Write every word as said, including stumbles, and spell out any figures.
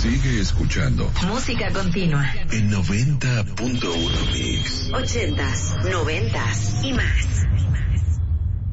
Sigue escuchando. Música continua. En noventa punto uno Mix. Ochentas, noventas y más.